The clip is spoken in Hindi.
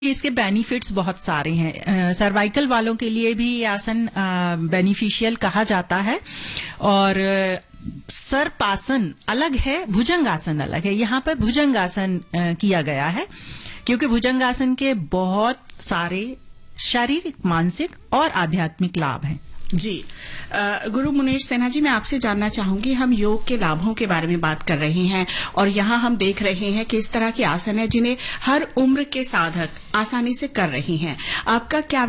इसके बेनिफिट्स बहुत सारे हैं। सर्वाइकल वालों के लिए भी ये आसन बेनिफिशियल कहा जाता है। और सर्पासन अलग है, भुजंगासन अलग है। यहाँ पर भुजंगासन किया गया है क्योंकि भुजंगासन के बहुत सारे शारीरिक, मानसिक और आध्यात्मिक लाभ हैं। जी, गुरु मुनीश सिन्हा जी, मैं आपसे जानना चाहूंगी, हम योग के लाभों के बारे में बात कर रहे हैं और यहाँ हम देख रहे हैं कि इस तरह के आसन है जिन्हें हर उम्र के साधक आसानी से कर रहे हैं। आपका क्या